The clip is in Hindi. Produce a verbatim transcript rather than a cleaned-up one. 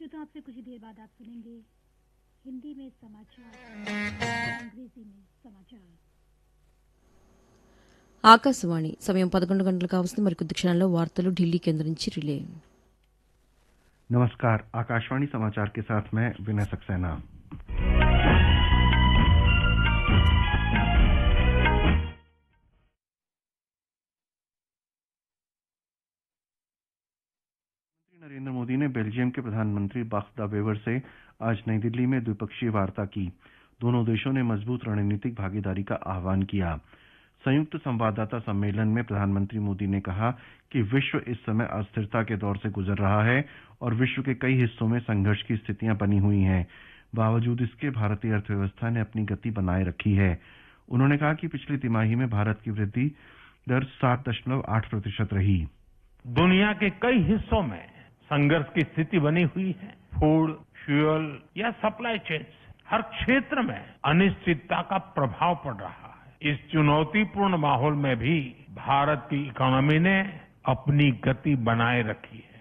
श्रोता, आपसे कुछ ही देर बाद आप सुनेंगे हिंदी में समाचार, अंग्रेजी में समाचार. ఆకాశవాణి సమయం పదకొండు గంటలకు కావస్తుంది. మరికొద్ది క్షణాల్లో వార్తలు ఢిల్లీ కేంద్రం నుంచి రిలే. नमस्कार, आकाशवाणी समाचार के साथ मैं विनय सक्सेना. नरेंद्र मोदी ने बेल्जियम के प्रधानमंत्री बाख द वेवर से आज नई दिल्ली में द्विपक्षीय वार्ता की. दोनों देशों ने मजबूत रणनीतिक भागीदारी का आह्वान किया. संयुक्त संवाददाता सम्मेलन में प्रधानमंत्री मोदी ने कहा कि विश्व इस समय अस्थिरता के दौर से गुजर रहा है और विश्व के कई हिस्सों में संघर्ष की स्थितियां बनी हुई हैं. बावजूद इसके भारतीय अर्थव्यवस्था ने अपनी गति बनाए रखी है. उन्होंने कहा कि पिछली तिमाही में भारत की वृद्धि दर सात दशमलव आठ प्रतिशत रही. दुनिया के कई हिस्सों में संघर्ष की स्थिति बनी हुई है. फूड, फ्यूल या सप्लाई चेन, हर क्षेत्र में अनिश्चितता का प्रभाव पड़ रहा है. इस चुनौतीपूर्ण माहौल में भी भारत की इकोनॉमी ने अपनी गति बनाए रखी है.